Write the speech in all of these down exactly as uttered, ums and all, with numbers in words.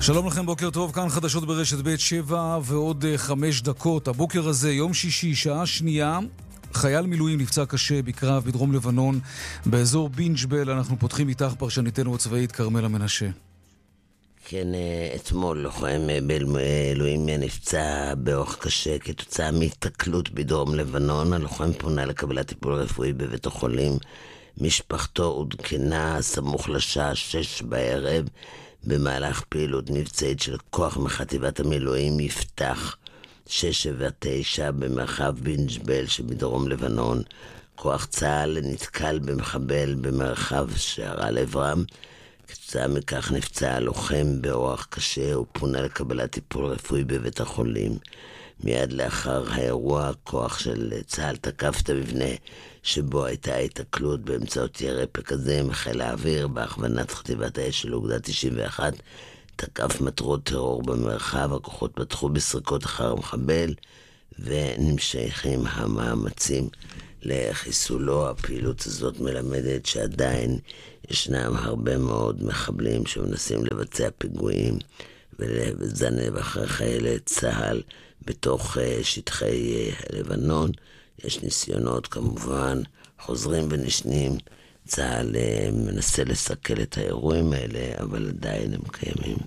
שלום לכם, בוקר טוב, כאן חדשות ברשת בית שבע ועוד חמש דקות. הבוקר הזה, יום שישי, שעה שנייה, חייל מילואים נפצע קשה בקרב בדרום לבנון, באזור בינג'בל. אנחנו פותחים איתך פרשניתנו הצבאית כרמלה מנשה. כן, אתמול לוחם במילואים נפצע באורח קשה כתוצאה מהתקלות בדרום לבנון. הלוחם פונה לקבלת טיפול רפואי בבית החולים. משפחתו עודכנה סמוך לשעה שש בערב במהלך פעילות מבצעית של כוח מחטיבת המילואים יפתח שש שבע תשע במרחב בינג'בל שבדרום לבנון. כוח צה"ל נתקל במחבל במרחב שערה לעברם. כתוצאה מכך נפצע הלוחם באורח קשה ופונה לקבלת טיפול רפואי בבית החולים. מיד לאחר האירוע, כוח של צה"ל תקף את המבנה שבו הייתה התקלות באמצעות ירי פקזים. חיל האוויר בהכוונת חטיבת האש של אוגדה תשעים ואחת תקף מטרות טרור במרחב. הכוחות פתחו בסריקות אחר המחבל ונמשכים המאמצים לחיסולו. הפעילות הזאת מלמדת שעדיין ישנם הרבה מאוד מחבלים שמנסים לבצע פיגועים ולזנב אחרי חיילי צה"ל בתוך שטחי לבנון. יש ניסיונות כמובן חוזרים ונשנים. צה"ל מנסה לסכל את האירועים האלה, אבל עדיין הם קיימים.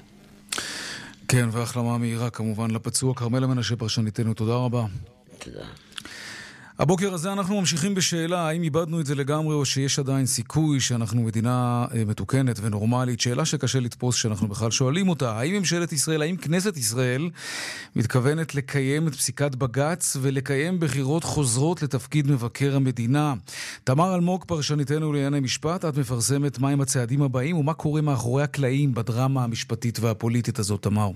כן, והחלמה מהירה כמובן לפצוע. כרמלה מנשה פרשניתנו, תודה רבה. תודה. הבוקר הזה אנחנו ממשיכים בשאלה האם איבדנו את זה לגמרי או שיש עדיין סיכוי שאנחנו מדינה מתוקנת ונורמלית. שאלה שקשה לתפוס שאנחנו בכלל שואלים אותה. האם ממשלת ישראל, האם כנסת ישראל מתכוונת לקיים את פסיקת בג"ץ ולקיים בחירות חוזרות לתפקיד מבקר המדינה? תמר אלמוג פרשניתנו לענייני משפט, את מפרסמת מהם הצעדים הבאים ומה קורה מאחורי הקלעים בדרמה המשפטית והפוליטית הזאת. תמר.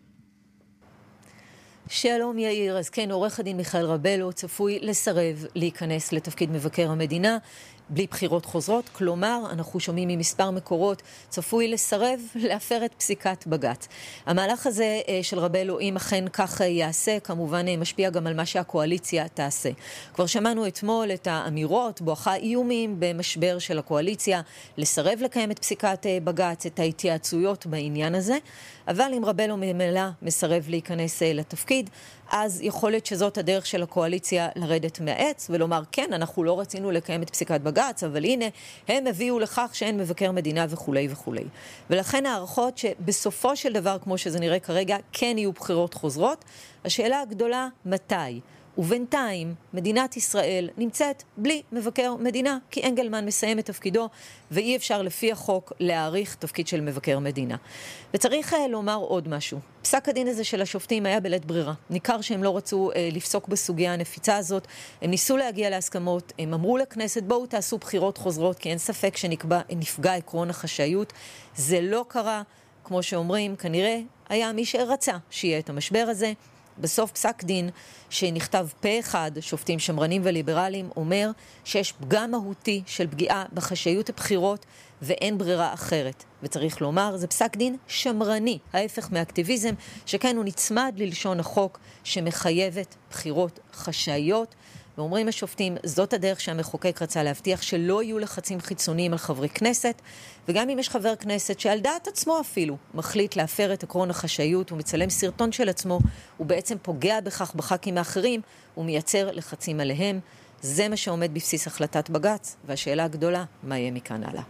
שלום יאיר, אז כן, עורך הדין מיכאל רבלו צפוי לסרב להיכנס לתפקיד מבקר המדינה בלי בחירות חוזרות, כלומר, אנחנו שומעים ממספר מקורות, צפוי לסרב להפר את פסיקת בג"ץ. המהלך הזה של רבלו, אם אכן כך יעשה, כמובן משפיע גם על מה שהקואליציה תעשה. כבר שמענו אתמול את האמירות, בואכה איומים במשבר של הקואליציה, לסרב לקיים את פסיקת בג"ץ, את ההתייעצויות בעניין הזה, אבל אם רבלו ממילא מסרב להיכנס לתפקיד, אז יכול להיות שזאת הדרך של הקואליציה לרדת מהעץ ולומר, כן, אנחנו לא רצינו לקיים את פסיקת בג"ץ, אבל הנה, הם הביאו לכך שאין מבקר מדינה וכו' וכו'. ולכן הערכות שבסופו של דבר, כמו שזה נראה כרגע, כן יהיו בחירות חוזרות. השאלה הגדולה, מתי? ובינתיים, מדינת ישראל נמצאת בלי מבקר מדינה, כי אנגלמן מסיים את תפקידו, ואי אפשר לפי החוק להאריך תפקיד של מבקר מדינה. וצריך לומר עוד משהו. פסק הדין הזה של השופטים היה בלית ברירה. ניכר שהם לא רצו אה, לפסוק בסוגיה הנפיצה הזאת. הם ניסו להגיע להסכמות, הם אמרו לכנסת, בואו תעשו בחירות חוזרות, כי אין ספק שנפגע עקרון החשאיות. זה לא קרה, כמו שאומרים, כנראה היה מי שרצה שיהיה את המשבר הזה. בסוף פסק דין שנכתב פה אחד, שופטים שמרנים וליברליים, אומר שיש פגם מהותי של פגיעה בחשאיות הבחירות ואין ברירה אחרת. וצריך לומר, זה פסק דין שמרני, ההפך מאקטיביזם, שכן הוא נצמד ללשון החוק שמחייבת בחירות חשאיות. ואומרים השופטים, זאת הדרך שהמחוקק רצה להבטיח שלא יהיו לחצים חיצוניים על חברי כנסת, וגם אם יש חבר כנסת שעל דעת עצמו אפילו מחליט להפר את עקרון החשאיות ומצלם סרטון של עצמו, הוא בעצם פוגע בכך בח"כים האחרים ומייצר לחצים עליהם. זה מה שעומד בבסיס החלטת בג"ץ, והשאלה הגדולה, מה יהיה מכאן הלאה?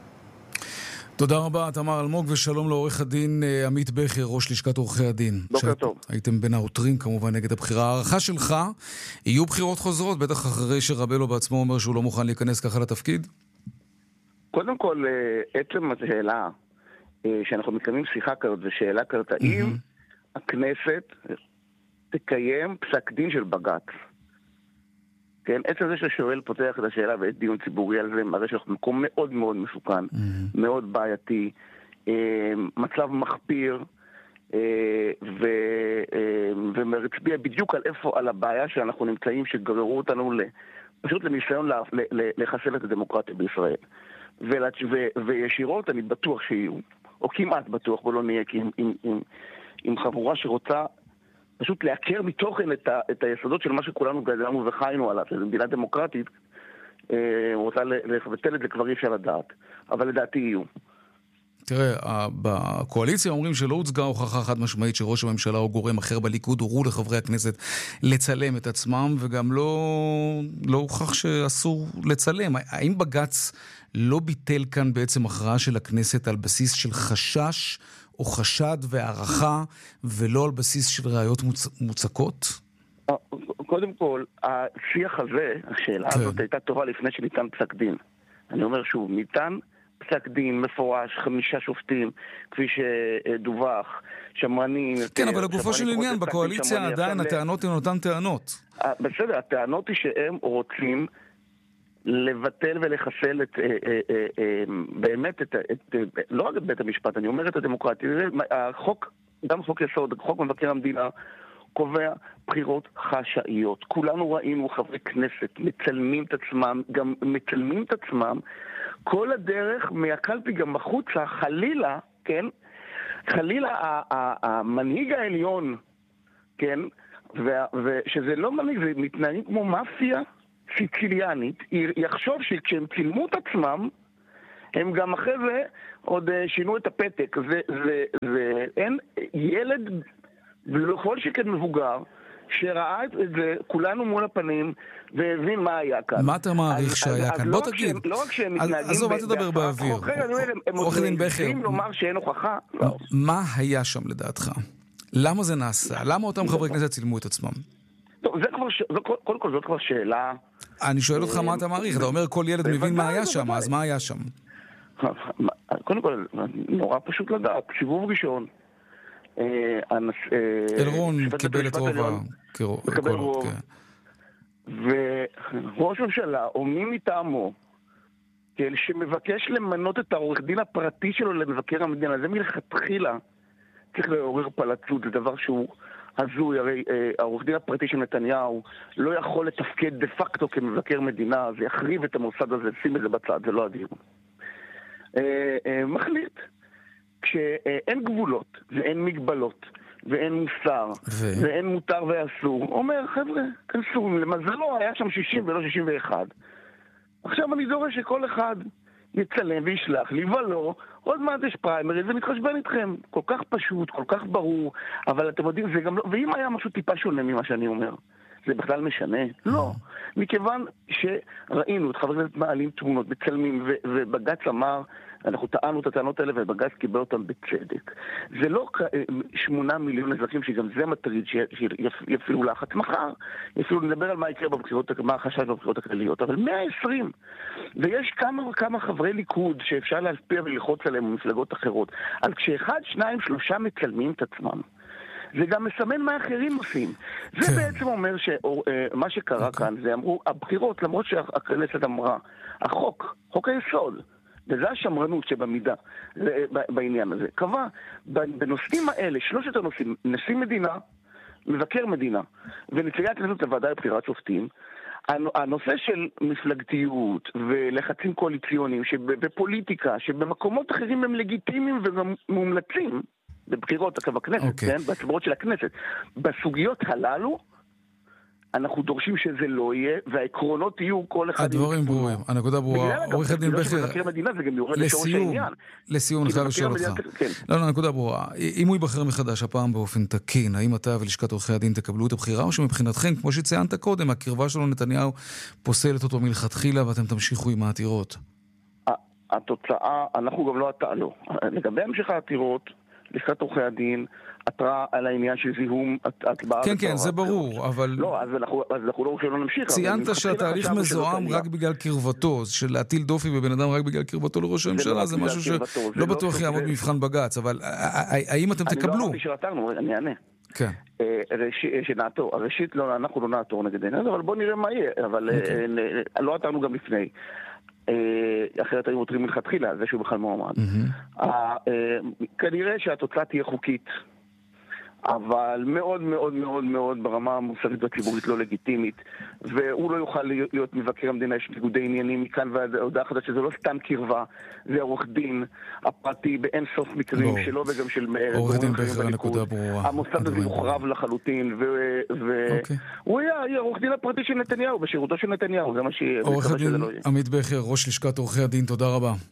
תודה רבה, תמר אלמוג, ושלום לעורך הדין עמית בכר, ראש לשכת עורכי הדין. בוקר טוב. הייתם בין העותרים כמובן נגד הבחירה. הערכה שלך, יהיו בחירות חוזרות, בטח אחרי שרבלו בעצמו אומר שהוא לא מוכן להיכנס ככה לתפקיד? קודם כל, עצם השאלה שאנחנו מקיימים שיחה כזאת, ושאלה כזאת, האם הכנסת תקיים פסק דין של בג"ץ? כן, עצם זה ששואל פותח את השאלה ויש דיון ציבורי על זה, מראה שאנחנו מקום מאוד מאוד מסוכן, mm-hmm. מאוד בעייתי, אה, מצב מחפיר, אה, ו, אה, ומצביע בדיוק על איפה, על הבעיה שאנחנו נמצאים, שגררו אותנו ל, פשוט לניסיון ל, ל, ל, לחסל את הדמוקרטיה בישראל. ו, ו, וישירות אני בטוח שיהיו, או כמעט בטוח, בוא לא נהיה, עם, עם, עם, עם חבורה שרוצה פשוט להכיר מתוכן את, ה, את היסודות של מה שכולנו גדלנו וחיינו עליו, שזו מדינה דמוקרטית, אה, רוצה לבטל את זה כבר אי אפשר לדעת, אבל לדעתי יהיו. תראה, בקואליציה אומרים שלא הוצגה הוכחה חד משמעית שראש הממשלה או גורם אחר בליכוד הורו לחברי הכנסת לצלם את עצמם, וגם לא, לא הוכח שאסור לצלם. האם בג"ץ לא ביטל כאן בעצם הכרעה של הכנסת על בסיס של חשש או חשד והערכה, ולא על בסיס של ראיות מוצ... מוצקות? קודם כל, השיח הזה, השאלה כן. הזאת הייתה טובה לפני שניתן פסק דין. אני אומר שוב, ניתן פסק דין מפורש, חמישה שופטים, כפי שדווח, שמרנים... כן, אבל לגופו של עניין, בקואליציה עדיין הטענות הן אותן טענות. בסדר, הטענות היא שהם רוצים לבטל ולחסל את, באמת, לא רק את בית המשפט, אני אומר את הדמוקרטיה. החוק, גם חוק יסוד, חוק מבקר המדינה, קובע בחירות חשאיות. כולנו ראינו חברי כנסת מצלמים את עצמם, גם מצלמים את עצמם, כל הדרך מהקלפי גם בחוצה, חלילה, כן? חלילה המנהיג העליון, כן? ושזה לא מנהיג, זה מתנהגים כמו מאפיה סיציליאנית, יחשוב שכשהם צילמו את עצמם, הם גם אחרי זה עוד שינו את הפתק. זה, זה, זה, אין ילד, ולכל שכן מבוגר, שראה את זה כולנו מול הפנים, והבין מה היה כאן. מה אתה מעריך שהיה כאן? בוא תגיד. לא רק שהם מתנהגים... עזוב, אל תדבר באוויר. הם רוצים לומר שאין הוכחה. מה היה שם לדעתך? למה זה נעשה? למה אותם חברי כנסת צילמו את עצמם? טוב, זה כבר, קודם כל זאת כבר שאלה. אני שואל אותך מה אתה מעריך. אתה אומר כל ילד מבין מה היה שם, אז מה היה שם? קודם כל, נורא פשוט לדעת. סיבוב ראשון. אלרון קיבל את רוב הקולות. וראש ממשלה, או מי מטעמו, שמבקש למנות את העורך דין הפרטי שלו למבקר המדינה, זה מלכתחילה צריך לעורר פלצות, זה דבר שהוא הזוי. הרי העורך דין הפרטי של נתניהו לא יכול לתפקד דה פקטו כמבקר מדינה, זה יחריב את המוסד הזה, שים את זה בצד, זה לא הדיון. מחליט, כשאין גבולות ואין מגבלות ואין מוסר ו... ואין מותר ואסור, אומר, חבר'ה, כנסו, למזלו היה שם שישים ולא שישים ואחת. עכשיו אני דורש שכל אחד יצלם וישלח לי, ולא, עוד מעט יש פריימריז ונתחשבן איתכם. כל כך פשוט, כל כך ברור, אבל אתם יודעים, זה גם לא... ואם היה משהו טיפה שונה ממה שאני אומר, זה בכלל משנה? לא. מכיוון שראינו את חברי הכנסת מעלים תמונות, מצלמים, ו... ובג"ץ אמר, אנחנו טענו את הטענות האלה ובג"ץ קיבל אותם בצדק. זה לא שמונה מיליון אזרחים שגם זה מטריד שיפעילו לחץ מחר, יפעילו נדבר על מה יקרה בבחירות, מה החשש בבחירות הכלליות, אבל מאה ועשרים, ויש כמה וכמה חברי ליכוד שאפשר להשפיע וללחוץ עליהם במפלגות אחרות, אז כשאחד, שניים, שלושה מצלמים את עצמם, זה גם מסמן מה אחרים עושים. זה בעצם אומר שמה שקרה כאן, זה אמרו, הבחירות, למרות שהכנסת אמרה, החוק, חוק היסוד, וזה השמרנות שבמידה בעניין הזה. קבע, בנושאים האלה, שלושת הנושאים, נשיא מדינה, מבקר מדינה, ונציגי הכנסת לוועדה לבחירת שופטים, הנושא של מפלגתיות ולחצים קואליציוניים, בפוליטיקה, שבמקומות אחרים הם לגיטימיים וגם מומלצים, בבחירות בכנסת, כן? בהצבעות של הכנסת. בסוגיות הללו, אנחנו דורשים שזה לא יהיה, והעקרונות יהיו כל אחד... הדברים ברורים, הנקודה ברורה. עורך הדין בכר, לסיום אני חייב לשאול אותך. לא, לא, הנקודה ברורה. אם הוא ייבחר מחדש הפעם באופן תקין, האם אתה ולשכת עורכי הדין תקבלו את הבחירה, או שמבחינתכם, כמו שציינת קודם, הקרבה שלו נתניהו פוסלת אותו מלכתחילה, ואתם תמשיכו עם העתירות? התוצאה, אנחנו גם לא עתרנו. לגבי המשך העתירות, לשכת עורכי הדין עתרה על העניין של זיהום הצבעה. כן, כן, זה ברור, אבל... לא, אז אנחנו לא שלא נמשיך. ציינת שהתהליך מזוהם רק בגלל קרבתו, של להטיל דופי בבן אדם רק בגלל קרבתו לראש הממשלה, זה משהו שלא בטוח יעמוד במבחן בג"ץ, אבל האם אתם תקבלו? אני לא אמרתי שעתרנו, אני אענה. כן. שנעתור, הראשית, אנחנו לא נעתור נגדנו, אבל בוא נראה מה יהיה, אבל לא עתרנו גם לפני. אחרת היו מותרים מלכתחילה, זה שהוא בכלל מועמד. כנראה שהתוצאה תהיה חוקית, אבל מאוד מאוד מאוד מאוד ברמה המוסרית והציבורית לא לגיטימית, והוא לא יוכל להיות מבקר המדינה. יש ניגודי עניינים מכאן ועד הודעה חדשה, שזה לא סתם קרבה, זה עורך דין הפרטי באין סוף מקרים שלו וגם של עורך דין בכר, הנקודה ברורה. המוסד הזה יוחרב לחלוטין, והוא יהיה עורך דין הפרטי של נתניהו, בשירותו של נתניהו, זה מה שיהיה. עורך דין עמית בכר, ראש לשכת עורכי הדין, תודה רבה.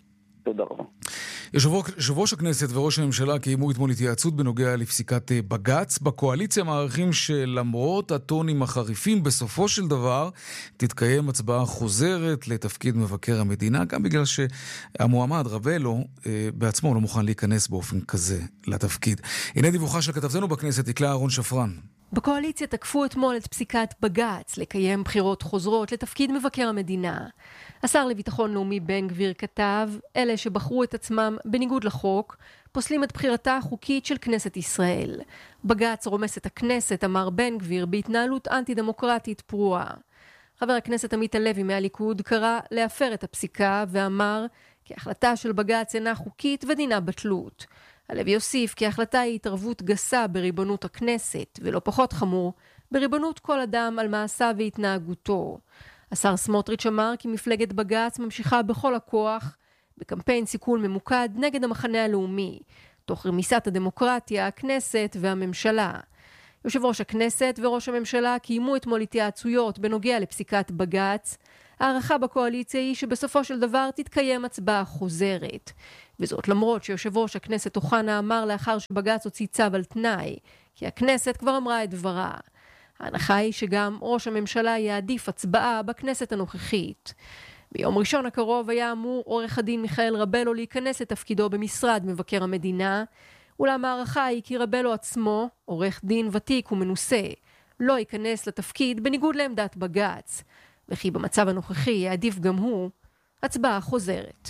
תודה רבה. יושב ראש הכנסת וראש הממשלה קיימו אתמול התייעצות בנוגע לפסיקת בג"ץ. בקואליציה מעריכים שלמרות הטונים החריפים, בסופו של דבר תתקיים הצבעה חוזרת לתפקיד מבקר המדינה, גם בגלל שהמועמד רבלו בעצמו לא מוכן להיכנס באופן כזה לתפקיד. הנה דיווחה של כתבתנו בכנסת, דקלה אהרון שפרן. בקואליציה תקפו אתמול את פסיקת בג"ץ לקיים בחירות חוזרות לתפקיד מבקר המדינה. השר לביטחון לאומי בן גביר כתב, אלה שבחרו את עצמם בניגוד לחוק, פוסלים את בחירתה החוקית של כנסת ישראל. בג"ץ רומס את הכנסת, אמר בן גביר, בהתנהלות אנטי-דמוקרטית פרועה. חבר הכנסת עמית הלוי מהליכוד קרא להפר את הפסיקה ואמר כי ההחלטה של בג"ץ אינה חוקית ודינה בטלות. הלוי יוסיף כי ההחלטה היא התערבות גסה בריבונות הכנסת, ולא פחות חמור, בריבונות כל אדם על מעשיו והתנהגותו. השר סמוטריץ' אמר כי מפלגת בג"ץ ממשיכה בכל הכוח בקמפיין סיכול ממוקד נגד המחנה הלאומי, תוך רמיסת הדמוקרטיה, הכנסת והממשלה. יושב ראש הכנסת וראש הממשלה קיימו אתמול התייעצויות בנוגע לפסיקת בג"ץ. הערכה בקואליציה היא שבסופו של דבר תתקיים הצבעה חוזרת. וזאת למרות שיושב ראש הכנסת אוחנה אמר לאחר שבג"ץ הוציא צו על תנאי, כי הכנסת כבר אמרה את דברה. ההנחה היא שגם ראש הממשלה יעדיף הצבעה בכנסת הנוכחית. ביום ראשון הקרוב היה אמור עורך הדין מיכאל רבלו להיכנס לתפקידו במשרד מבקר המדינה, אולם הערכה היא כי רבלו עצמו, עורך דין ותיק ומנוסה, לא ייכנס לתפקיד בניגוד לעמדת בג"ץ, וכי במצב הנוכחי יעדיף גם הוא הצבעה חוזרת.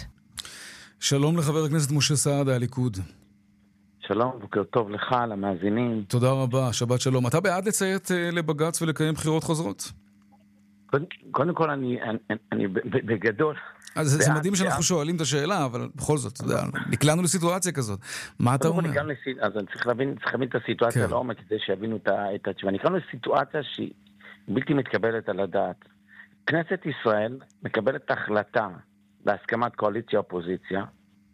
שלום לחבר הכנסת משה סעדה, הליכוד. שלום, בוקר טוב לך, למאזינים. תודה רבה, שבת שלום. אתה בעד לציית לבג"ץ ולקיים בחירות חוזרות? קודם, קודם כל, אני, אני, אני בגדול... אז זה, זה מדהים שאנחנו שואלים את השאלה, אבל בכל זאת, נקלענו לסיטואציה כזאת. מה אתה אומר? אז אני צריך להבין, צריך להבין את הסיטואציה לעומק, כדי שיבינו את התשובה. נקלענו לסיטואציה שהיא בלתי מתקבלת על הדעת. כנסת ישראל מקבלת החלטה להסכמת קואליציה-אופוזיציה,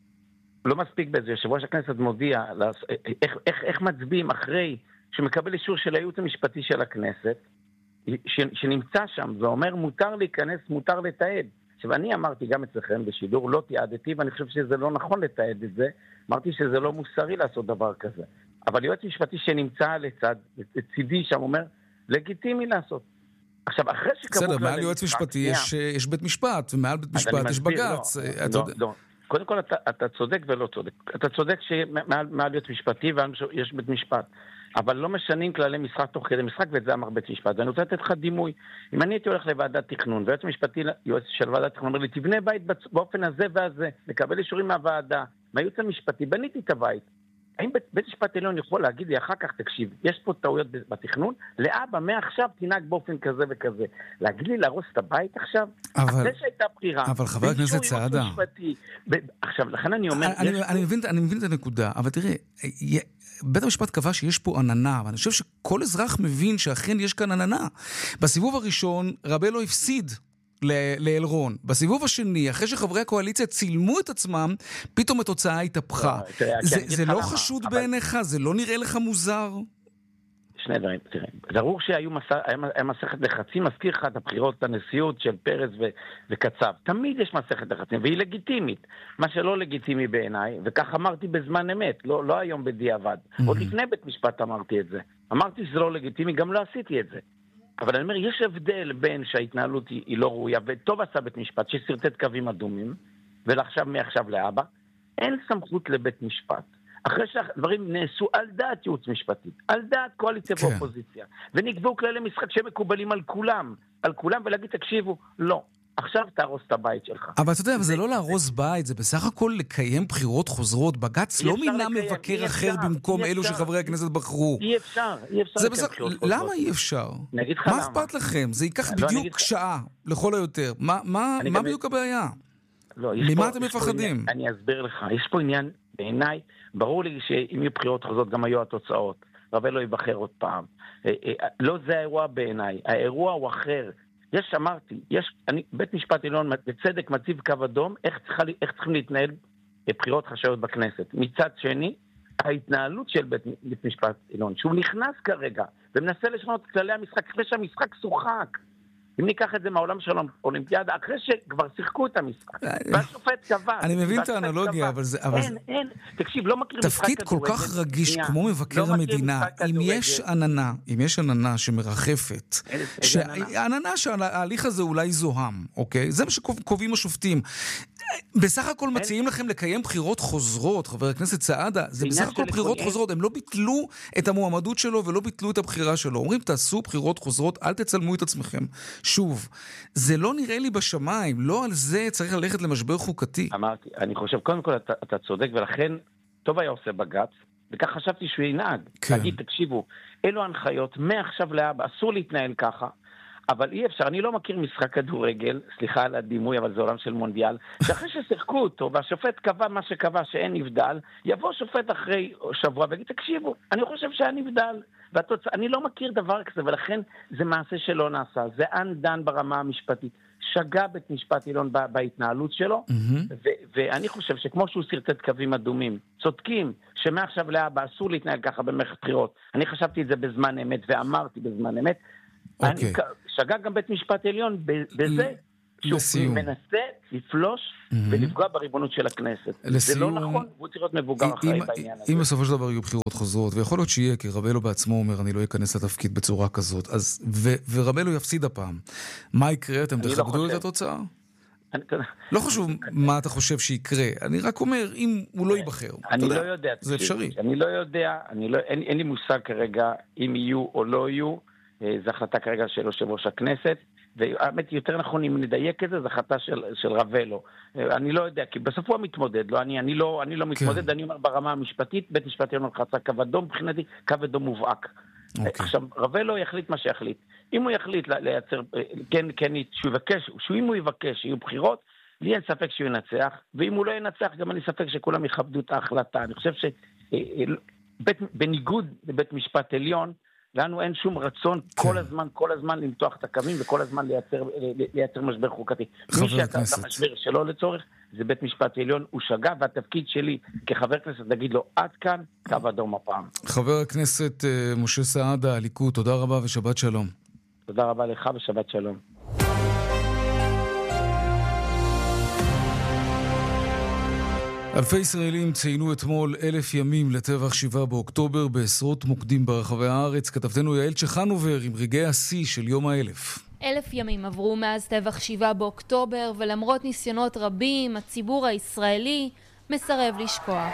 לא מספיק בזה, יושב ראש הכנסת מודיע איך, איך, איך מצביעים אחרי שמקבל אישור של הייעוץ המשפטי של הכנסת, ש, שנמצא שם ואומר מותר להיכנס, מותר לתעד. עכשיו אני אמרתי גם אצלכם בשידור, לא תיעדתי, ואני חושב שזה לא נכון לתעד את זה, אמרתי שזה לא מוסרי לעשות דבר כזה. אבל יועץ משפטי שנמצא לצד, לצידי שם אומר, לגיטימי לעשות. עכשיו, אחרי שקבעו... בסדר, מעל יועץ משפטי יש, יש בית משפט, ומעל בית משפט יש בג"ץ. לא, לא, לא. קודם כל, אתה, אתה צודק ולא צודק. אתה צודק שמעל יועץ משפטי ויש בית משפט. אבל לא משנים כללי משחק תוך כדי משחק, ואת זה אמר בית משפט. ואני רוצה לתת לך דימוי. אם אני הייתי הולך לוועדת תכנון, ויועץ משפטי, יועץ של ועדת תכנון, אומר לי, תבנה בית באופן הזה והזה, לקבל אישורים מהוועדה, מהייעוץ המשפטי, בניתי את הבית. האם בית, בית משפט עליון יכול להגיד לי אחר כך, תקשיב, יש פה טעויות בתכנון, לאבא, מעכשיו תנהג באופן כזה וכזה. להגיד לי להרוס את הבית עכשיו? אבל, אחרי שהייתה בחירה. אבל חבר הכנסת סעדה. ב... עכשיו, לכן אני אומר... אני, יש... אני, מבין, אני מבין את הנקודה, אבל תראה, בית המשפט קבע שיש פה עננה, ואני חושב שכל אזרח מבין שאכן יש כאן עננה. בסיבוב הראשון, רבלו הפסיד. לאלרון. בסיבוב השני, אחרי שחברי הקואליציה צילמו את עצמם, פתאום התוצאה התהפכה. זה לא חשוד בעיניך? זה לא נראה לך מוזר? שני דברים, תראה. ברור שהיו מסכת לחצים, מזכיר לך את הבחירות הנשיאות של פרס וקצב. תמיד יש מסכת לחצים, והיא לגיטימית. מה שלא לגיטימי בעיניי, וכך אמרתי בזמן אמת, לא היום בדיעבד. עוד לפני בית משפט אמרתי את זה. אמרתי שזה לא לגיטימי, גם לא עשיתי את זה. אבל אני אומר, יש הבדל בין שההתנהלות היא, היא לא ראויה, וטוב עשה בית משפט שסרטט קווים אדומים, ולעכשיו, מעכשיו לאבא, אין סמכות לבית משפט. אחרי שהדברים נעשו על דעת ייעוץ משפטי, על דעת קואליציה כן. ואופוזיציה, ונקבעו כללי משחק שמקובלים על כולם, על כולם, ולהגיד, תקשיבו, לא. עכשיו תהרוס את הבית שלך. אבל אתה יודע, אבל זה לא להרוס בית, זה בסך הכל לקיים בחירות חוזרות. בג"ץ לא מינה מבקר אחר במקום אלו שחברי הכנסת בחרו. אי אפשר, אי אפשר לקיים בחירות חוזרות. למה אי אפשר? מה אכפת לכם? זה ייקח בדיוק שעה, לכל היותר. מה בדיוק הבעיה? ממה אתם מפחדים? אני אסביר לך. יש פה עניין, בעיניי, ברור לי שאם יהיו בחירות חוזרות גם היו התוצאות. רבי לא ייבחר עוד פעם. לא זה האירוע בעיניי. האירוע הוא אחר. יש, אמרתי, יש, אני, בית משפט עליון בצדק מציב קו אדום, איך, צריכה, איך צריכים להתנהל בחירות חשאיות בכנסת. מצד שני, ההתנהלות של בית, בית משפט עליון, שהוא נכנס כרגע, ומנסה לשנות את כללי המשחק, אחרי שהמשחק שוחק. אם ניקח את זה מהעולם של האולימפיאדה, אחרי שכבר שיחקו את המשחק, והשופט קבע. אני מבין את האנלוגיה, אבל זה... אין, אין, תקשיב, לא מכיר משחק כדורגל. תפקיד כל כך רגיש כמו מבקר המדינה, אם יש עננה, אם יש עננה שמרחפת, העננה שההליך הזה אולי זוהם, אוקיי? זה מה שקובעים השופטים. בסך הכל מציעים לכם לקיים בחירות חוזרות, חבר הכנסת סעדה, זה בסך הכל בחירות חוזרות, הם לא ביטלו את המועמדות שלו ולא ביטלו את הבחירה שלו. אומרים, תעשו בחירות חוזרות, אל תצלמו את עצמכם. שוב, זה לא נראה לי בשמיים, לא על זה צריך ללכת למשבר חוקתי. אמרתי, אני חושב, קודם כל אתה, אתה צודק, ולכן טוב היה עושה בג"ץ, וכך חשבתי שהוא ינהג. כן. להגיד, תקשיבו, אלו הנחיות, מעכשיו להבא, אסור להתנהל ככה, אבל אי אפשר, אני לא מכיר משחק כדורגל, סליחה על הדימוי, אבל זה עולם של מונדיאל, שאחרי ששיחקו אותו, והשופט קבע מה שקבע שאין נבדל, יבוא שופט אחרי שבוע ויגיד, תקשיבו, אני חושב שהיה נבדל, והתוצאה, אני לא מכיר דבר כזה, ולכן זה מעשה שלא נעשה, זה אנדן ברמה המשפטית, שגה בית משפט עליון בהתנהלות שלו, mm-hmm. ו- ואני חושב שכמו שהוא סרטט קווים אדומים, צודקים שמעכשיו להבא אסור להתנהל ככה במערכת בחירות, אני חשבתי את זה בזמן אמת, ואמרתי בזמן אמת, Okay. אני שגה גם בית משפט עליון בזה שהוא מנסה לפלוש mm-hmm. ולפגוע בריבונות של הכנסת. לסיום, זה לא נכון, הוא צריך להיות מבוגר אחראי בעניין הזה. אם בסופו של דבר יהיו בחירות חוזרות, ויכול להיות שיהיה, כי רבלו בעצמו אומר, אני לא אכנס לתפקיד בצורה כזאת, אז, ו, ורבלו יפסיד הפעם. מה יקרה? אתם תכבדו את התוצאה? אני... לא חשוב מה אתה חושב שיקרה, אני רק אומר, אם הוא לא ייבחר. אני יודע, לא יודע. זה אפשרי. אני לא יודע, אני לא, אין, אין לי מושג כרגע אם יהיו או לא יהיו, זו החלטה כרגע של יושב ראש הכנסת, והאמת יותר נכון אם נדייק את זה, זו החלטה של, של רבלו. אני לא יודע, כי בסוף הוא המתמודד, לא, אני, אני, לא, אני לא מתמודד, כן. אני אומר ברמה המשפטית, בית משפט יאמר חצה קו אדום, מבחינתי קו אדום מובהק. Okay. עכשיו, רבלו יחליט מה שיחליט. אם הוא יחליט לייצר, כן, כן, שהוא יבקש, שאם הוא יבקש שיהיו בחירות, לי אין ספק שהוא ינצח, ואם הוא לא ינצח, גם אני ספק שכולם יכבדו את ההחלטה. אני חושב שבניגוד לבית משפט עליון, לנו אין שום רצון כן. כל הזמן, כל הזמן למתוח את הקווים, וכל הזמן לייצר, לייצר משבר חוקתי. מי שאתה משבר שלא לצורך, זה בית משפט עליון, הוא שגה, והתפקיד שלי כחבר כנסת, להגיד לו, עד כאן, קו אדום הפעם. חבר הכנסת משה סעדה, הליכוד, תודה רבה ושבת שלום. תודה רבה לך ושבת שלום. אלפי ישראלים ציינו אתמול אלף ימים לטבח שבעה באוקטובר בעשרות מוקדים ברחבי הארץ. כתבתנו יעל צ'חנובר עם רגעי השיא של יום האלף. אלף ימים עברו מאז טבח שבעה באוקטובר, ולמרות ניסיונות רבים, הציבור הישראלי מסרב לשכוח.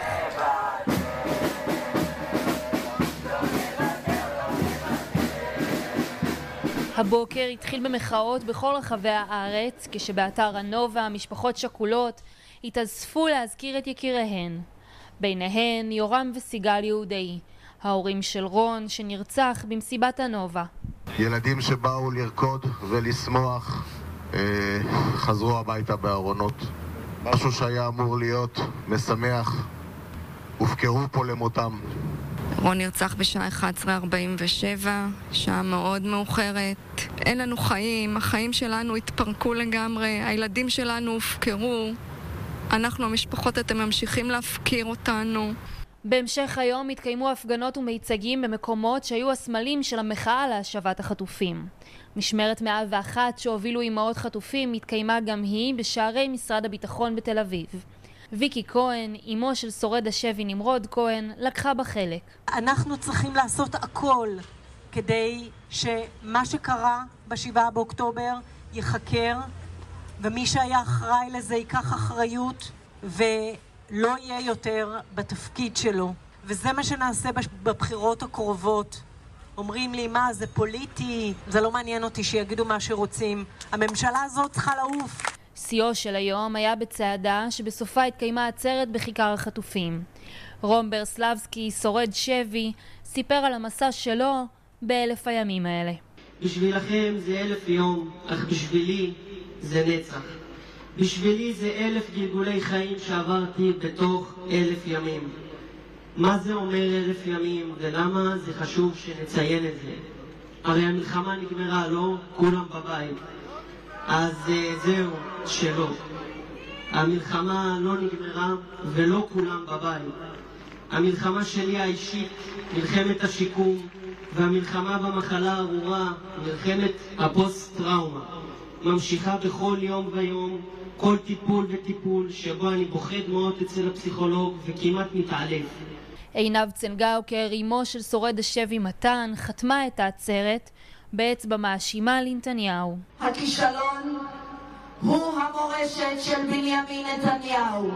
הבוקר התחיל במחאות בכל רחבי הארץ, כשבאתר הנובה משפחות שכולות התאספו להזכיר את יקיריהן. ביניהן יורם וסיגל יהודאי, ההורים של רון שנרצח במסיבת הנובה. ילדים שבאו לרקוד ולשמוח אה, חזרו הביתה בארונות. משהו שהיה אמור להיות משמח, הופקרו פה למותם. רון נרצח בשעה אחת עשרה ארבעים ושבע, שעה מאוד מאוחרת. אין לנו חיים, החיים שלנו התפרקו לגמרי, הילדים שלנו הופקרו. אנחנו המשפחות, אתם ממשיכים להפקיר אותנו. בהמשך היום התקיימו הפגנות ומיצגים במקומות שהיו הסמלים של המחאה להשבת החטופים. משמרת מאה ואחת שהובילו אימהות חטופים התקיימה גם היא בשערי משרד הביטחון בתל אביב. ויקי כהן, אימו של שורד השבי נמרוד כהן, לקחה בה חלק. אנחנו צריכים לעשות הכל כדי שמה שקרה בשבעה באוקטובר יחקר, ומי שהיה אחראי לזה ייקח אחריות ולא יהיה יותר בתפקיד שלו. וזה מה שנעשה בבחירות הקרובות. אומרים לי, מה, זה פוליטי, זה לא מעניין אותי שיגידו מה שרוצים. הממשלה הזאת צריכה לעוף. שיאו של היום היה בצעדה שבסופה התקיימה עצרת בכיכר החטופים. רום ברסלבסקי, שורד שבי, סיפר על המסע שלו באלף הימים האלה. בשבילכם זה אלף יום, אך בשבילי זה נצח. בשבילי זה אלף גלגולי חיים שעברתי בתוך אלף ימים. מה זה אומר אלף ימים ולמה זה חשוב שנציין את זה? הרי המלחמה נגמרה, לא כולם בבית. אז זהו, שלא. המלחמה לא נגמרה ולא כולם בבית. המלחמה שלי האישית, מלחמת השיקום, והמלחמה במחלה הארורה, מלחמת הפוסט-טראומה, ממשיכה בכל יום ויום, כל טיפול וטיפול שבו אני בוחד מאוד אצל הפסיכולוג וכמעט מתעלף. עינב צנגאוקר, אמו של שורד השבי מתן, חתמה את העצרת באצבע מאשימה לנתניהו. הכישלון הוא המורשת של בנימין נתניהו.